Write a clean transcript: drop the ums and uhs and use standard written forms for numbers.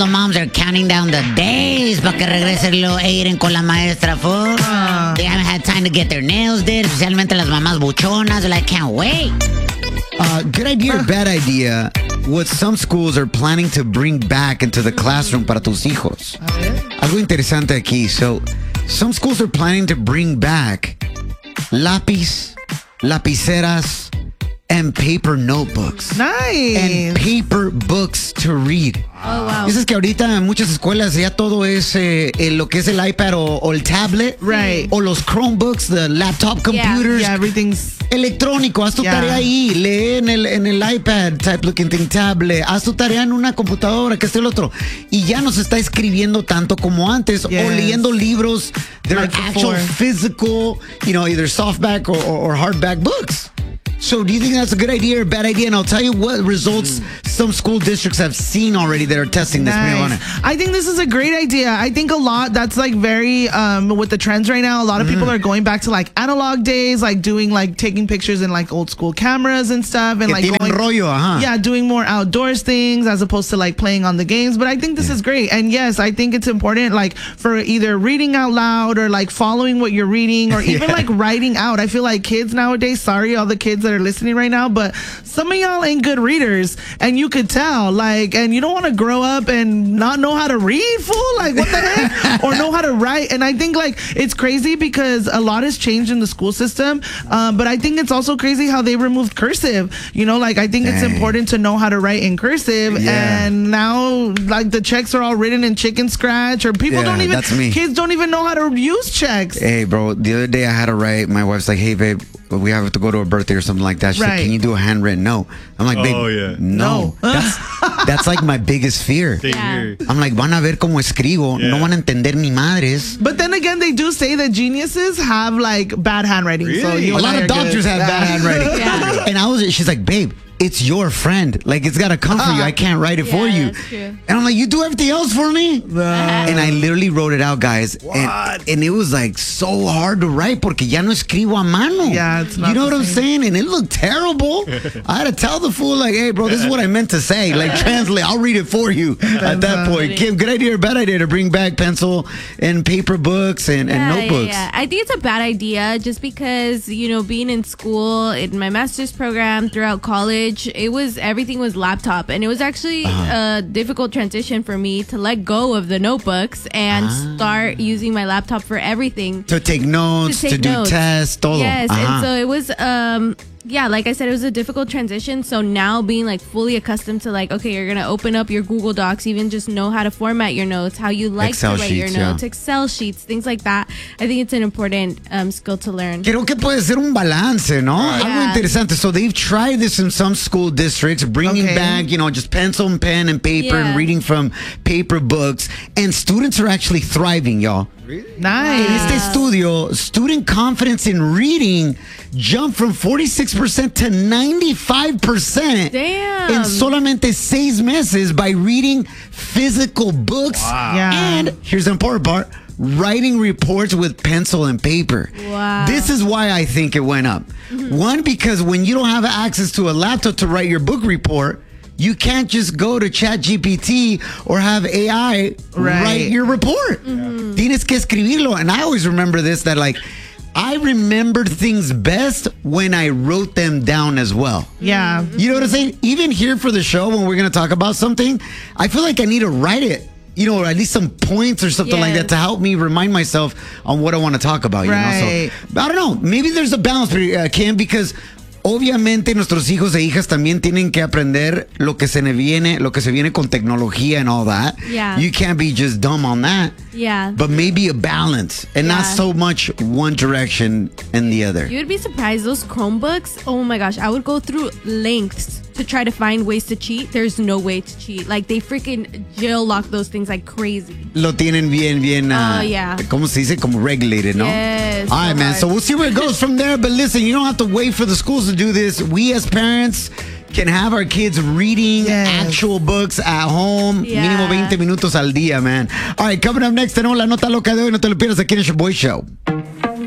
the moms are counting down the days para que regrese el little Aiden con la maestra, fool. They haven't had time to get their nails did, especialmente las mamás buchonas. They're like, can't wait. Good idea or bad idea, what some schools are planning to bring back into the classroom para tus hijos. Algo interesante aquí. So, some schools are planning to bring back lápiz, lapiceras, and paper notebooks. Nice. And paper books to read. Oh, wow. Dices que ahorita en muchas escuelas ya todo es lo que es el iPad o el tablet. Right. O los Chromebooks, the laptop computers. Yeah, everything's Electrónico. Haz tu tarea ahí. Lee en el iPad type looking thing tablet. Haz tu tarea en una computadora, que es el otro. Y ya no se está escribiendo tanto como antes. Yes. O leyendo libros that Like are actual before. physical, either softback or hardback books. So do you think that's a good idea or a bad idea? And I'll tell you what results some school districts have seen already that are testing this. nice. I think this is a great idea. I think a lot that's like very with the trends right now. A lot of people are going back to like analog days, like doing like taking pictures in like old school cameras and stuff, and Que like tienen going, rollo, ajá. yeah, doing more outdoors things as opposed to like playing on the games. But I think this is great, and yes, I think it's important like for either reading out loud or like following what you're reading or even like writing out. I feel like kids nowadays, sorry all the kids that are listening right now, but some of y'all ain't good readers, and you could tell, like, and you don't want to grow up and not know how to read, fool, like what the heck, or know how to write. And I think like it's crazy because a lot has changed in the school system, but I think it's also crazy how they removed cursive. Like I think it's important to know how to write in cursive, and now like the checks are all written in chicken scratch, or people don't even, that's me. kids don't even know how to use checks. Hey, bro, the other day I had to write, my wife's like, hey, babe, we have to go to a birthday or something like that. She's like, can you do a handwritten note? I'm like, babe, no. That's like my biggest fear. Yeah. I'm like, van a ver cómo escribo, no van a entender ni madres. But then again, they do say that geniuses have like bad handwriting. Really? So you A and lot I of are doctors good. have bad handwriting. Yeah. And she's like, babe, it's your friend. Like, it's got to come from you. I can't write it for you. That's true. And I'm like, you do everything else for me? And I literally wrote it out, guys. And it was like so hard to write porque ya no escribo a mano. Yeah, it's not You know the what I'm same. saying? And it looked terrible. I had to tell the fool, like, hey, bro, this is what I meant to say. Like, translate. I'll read it for you at that point. Kim, good idea or bad idea to bring back pencil and paper books and notebooks? Yeah. I think it's a bad idea just because, being in school, in my master's program, throughout college, everything was laptop. And it was actually a difficult transition for me to let go of the notebooks and start using my laptop for everything. To take notes, to do notes. tests, todo. Yes, and so it was, like I said, it was a difficult transition. So now being like fully accustomed to like, okay, you're going to open up your Google Docs, even just know how to format your notes, how you like Excel to write your sheets, notes, Excel sheets, things like that. I think it's an important skill to learn. Creo que puede ser un balance, ¿no? Algo Yeah. interesante. So they've tried this in some school districts, bringing back, just pencil and pen and paper and reading from paper books. And students are actually thriving, y'all. Nice. En este estudio, student confidence in reading jumped from 46% to 95% Damn. in solamente 6 meses by reading physical books. Yeah. And here's the important part, writing reports with pencil and paper. Wow. This is why I think it went up. One, because when you don't have access to a laptop to write your book report, you can't just go to ChatGPT or have AI write your report. Tienes que escribirlo. And I always remember this, that like, I remembered things best when I wrote them down as well. Yeah. You know what I'm saying? Even here for the show, when we're going to talk about something, I feel like I need to write it. Or at least some points or something like that to help me remind myself on what I want to talk about. Right. So, I don't know. Maybe there's a balance, Kim, because obviamente nuestros hijos e hijas también tienen que aprender lo que se viene con tecnología and all that. Yeah. You can't be just dumb on that. Yeah. But maybe a balance and not so much one direction and the other. You would be surprised. Those Chromebooks, oh my gosh, I would go through lengths to try to find ways to cheat. There's no way to cheat. Like, they freaking jail lock those things like crazy. Lo tienen bien, yeah. ¿cómo se dice? Como regulated, no? Yes. All right, man. hard. So we'll see where it goes from there. But listen, you don't have to wait for the schools to do this. We as parents can have our kids reading actual books at home. Yeah. Mínimo 20 minutos al día, man. All right, coming up next, tenemos la nota loca de hoy. No te lo pierdas aquí en el Show Boy Show.